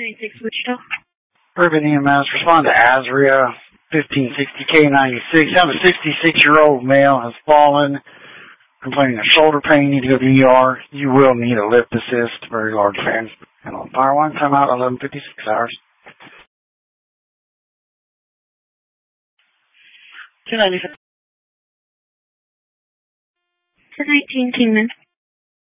296 Wichita. Urban EMS, respond to Azria, 1560K96. Have a 66-year-old male has fallen, complaining of shoulder pain, need to go to the ER. You will need a lift assist, very large fan. And on fire one, time out 11:56 hours. 296. 19 Kingman.